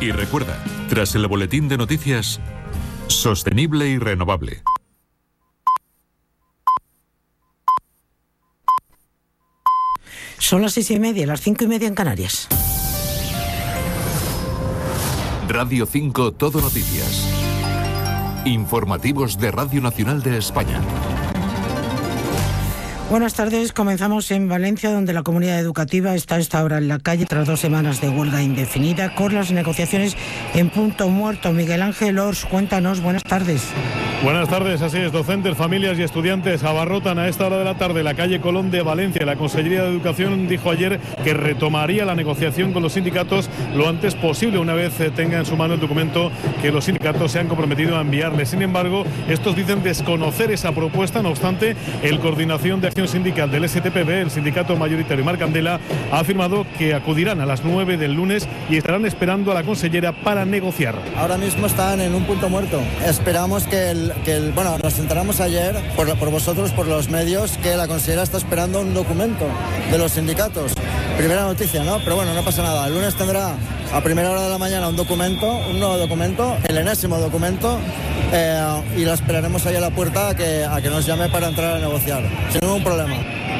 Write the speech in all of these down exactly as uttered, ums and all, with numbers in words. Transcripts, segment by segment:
Y recuerda, tras el boletín de noticias, sostenible y renovable. Son las seis y media, las cinco y media en Canarias. Radio cinco Todo Noticias. Informativos de Radio Nacional de España. Buenas tardes, comenzamos en Valencia, donde la comunidad educativa está a esta hora en la calle tras dos semanas de huelga indefinida con las negociaciones en punto muerto. Miguel Ángel Ors, cuéntanos, buenas tardes. Buenas tardes, así es, docentes, familias y estudiantes abarrotan a esta hora de la tarde la calle Colón de Valencia. La Consellería de Educación dijo ayer que retomaría la negociación con los sindicatos lo antes posible, una vez tenga en su mano el documento que los sindicatos se han comprometido a enviarle. Sin embargo, estos dicen desconocer esa propuesta. No obstante, el Coordinación de Acción Sindical del S T P B, el sindicato mayoritario Marcandela, ha afirmado que acudirán a las nueve del lunes y estarán esperando a la consellera para negociar. Ahora mismo están en un punto muerto. Esperamos que el, que el bueno, nos enteramos ayer por, por vosotros, por los medios, que la consellera está esperando un documento de los sindicatos. Primera noticia, ¿no? Pero bueno, no pasa nada. El lunes tendrá a primera hora de la mañana un documento, un nuevo documento, el enésimo documento, eh, y la esperaremos ahí a la puerta a que, a que nos llame para entrar a negociar, sin ningún problema.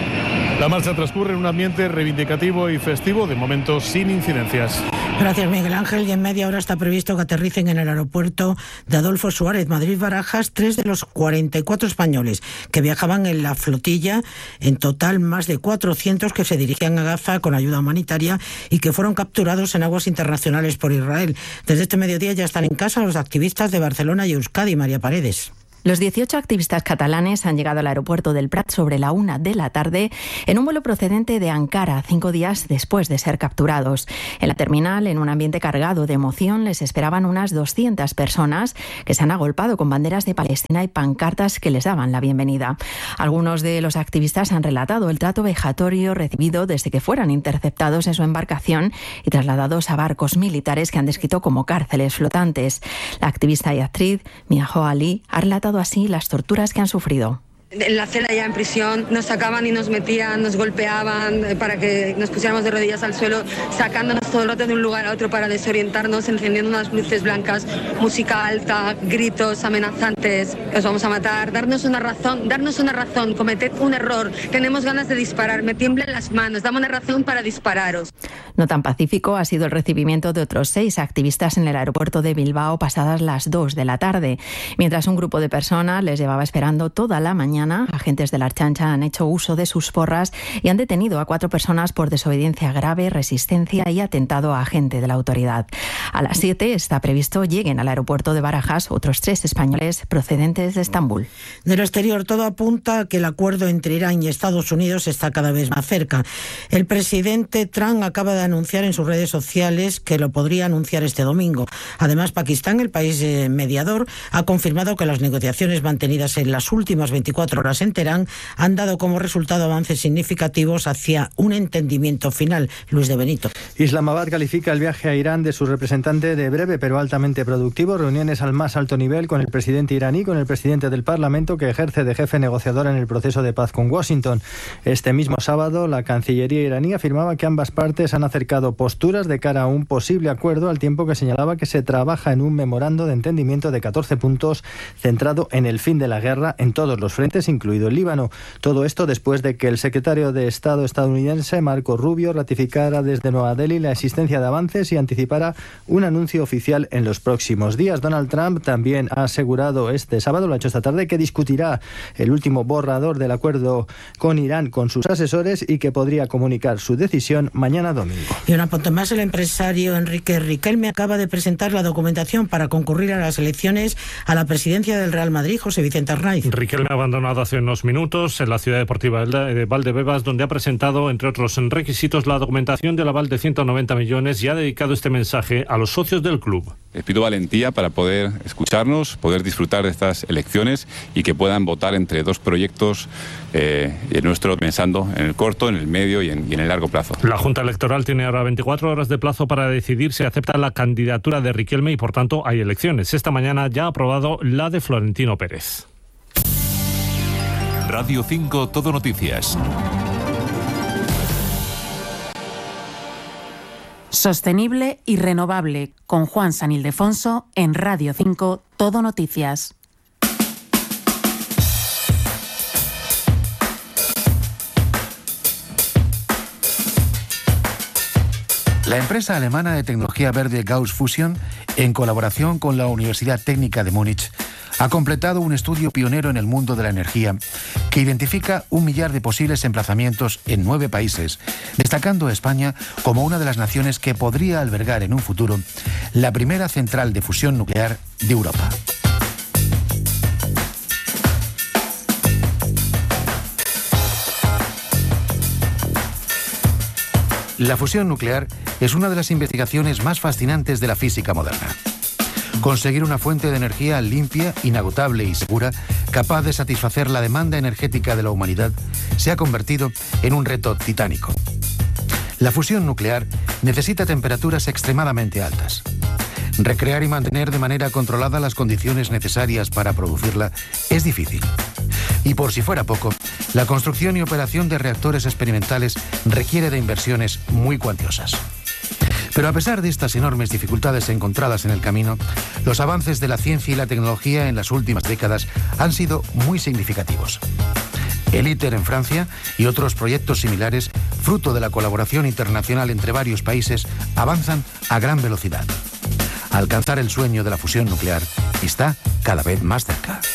La marcha transcurre en un ambiente reivindicativo y festivo, de momento sin incidencias. Gracias, Miguel Ángel. Y en media hora está previsto que aterricen en el aeropuerto de Adolfo Suárez, Madrid-Barajas, tres de los cuarenta y cuatro españoles que viajaban en la flotilla, en total más de cuatrocientos que se dirigían a Gaza con ayuda humanitaria y que fueron capturados en aguas internacionales por Israel. Desde este mediodía ya están en casa los activistas de Barcelona y Euskadi. María Paredes. Los dieciocho activistas catalanes han llegado al aeropuerto del Prat sobre la una de la tarde en un vuelo procedente de Ankara, cinco días después de ser capturados. En la terminal, en un ambiente cargado de emoción, les esperaban unas doscientas personas que se han agolpado con banderas de Palestina y pancartas que les daban la bienvenida. Algunos de los activistas han relatado el trato vejatorio recibido desde que fueran interceptados en su embarcación y trasladados a barcos militares que han descrito como cárceles flotantes. La activista y actriz Miaho Ali ha relatado así las torturas que han sufrido. En la celda ya en prisión nos sacaban y nos metían, nos golpeaban para que nos pusiéramos de rodillas al suelo, sacándonos todo el rato de un lugar a otro para desorientarnos, encendiendo unas luces blancas, música alta, gritos amenazantes, os vamos a matar, darnos una razón, darnos una razón, cometed un error, tenemos ganas de disparar, me tiemblan las manos, dame una razón para dispararos. No tan pacífico ha sido el recibimiento de otros seis activistas en el aeropuerto de Bilbao pasadas las dos de la tarde. Mientras un grupo de personas les llevaba esperando toda la mañana, agentes de la Ertzaintza han hecho uso de sus porras y han detenido a cuatro personas por desobediencia grave, resistencia y atentado a agente de la autoridad. A las siete está previsto lleguen al aeropuerto de Barajas otros tres españoles procedentes de Estambul. Del exterior, todo apunta a que el acuerdo entre Irán y Estados Unidos está cada vez más cerca. El presidente Trump acaba de anunciar en sus redes sociales que lo podría anunciar este domingo. Además, Pakistán, el país mediador, ha confirmado que las negociaciones mantenidas en las últimas veinticuatro horas en Teherán han dado como resultado avances significativos hacia un entendimiento final. Luis de Benito. Islamabad califica el viaje a Irán de su representante de breve pero altamente productivo. Reuniones al más alto nivel con el presidente iraní, con el presidente del Parlamento que ejerce de jefe negociador en el proceso de paz con Washington. Este mismo sábado, la Cancillería iraní afirmaba que ambas partes han acercado posturas de cara a un posible acuerdo, al tiempo que señalaba que se trabaja en un memorando de entendimiento de catorce puntos centrado en el fin de la guerra en todos los frentes, incluido el Líbano. Todo esto después de que el secretario de Estado estadounidense, Marco Rubio, ratificara desde Nueva Delhi la existencia de avances y anticipara un anuncio oficial en los próximos días. Donald Trump también ha asegurado este sábado, lo ha hecho esta tarde, que discutirá el último borrador del acuerdo con Irán con sus asesores y que podría comunicar su decisión mañana domingo. Y un apunte más, el empresario Enrique Riquelme acaba de presentar la documentación para concurrir a las elecciones a la presidencia del Real Madrid. José Vicente Arnaiz. Riquelme ha abandonado hace unos minutos en la ciudad deportiva de Valdebebas, donde ha presentado, entre otros requisitos, la documentación del aval de ciento noventa millones y ha dedicado este mensaje a los socios del club. Les pido valentía para poder escucharnos, poder disfrutar de estas elecciones y que puedan votar entre dos proyectos eh, el nuestro, pensando en el corto, en el medio y en, y en el largo plazo. La Junta Electoral tiene ahora veinticuatro horas de plazo para decidir si acepta la candidatura de Riquelme y, por tanto, hay elecciones. Esta mañana ya ha aprobado la de Florentino Pérez. Radio cinco Todo Noticias. Sostenible y renovable, con Juan San Ildefonso en Radio cinco, Todo Noticias. La empresa alemana de tecnología verde Gauss Fusion, en colaboración con la Universidad Técnica de Múnich, ha completado un estudio pionero en el mundo de la energía que identifica un millar de posibles emplazamientos en nueve países, destacando a España como una de las naciones que podría albergar en un futuro la primera central de fusión nuclear de Europa. La fusión nuclear es una de las investigaciones más fascinantes de la física moderna. Conseguir una fuente de energía limpia, inagotable y segura, capaz de satisfacer la demanda energética de la humanidad, se ha convertido en un reto titánico. La fusión nuclear necesita temperaturas extremadamente altas. Recrear y mantener de manera controlada las condiciones necesarias para producirla es difícil. Y por si fuera poco, la construcción y operación de reactores experimentales requiere de inversiones muy cuantiosas. Pero a pesar de estas enormes dificultades encontradas en el camino, los avances de la ciencia y la tecnología en las últimas décadas han sido muy significativos. El ITER en Francia y otros proyectos similares, fruto de la colaboración internacional entre varios países, avanzan a gran velocidad. Alcanzar el sueño de la fusión nuclear está cada vez más cerca.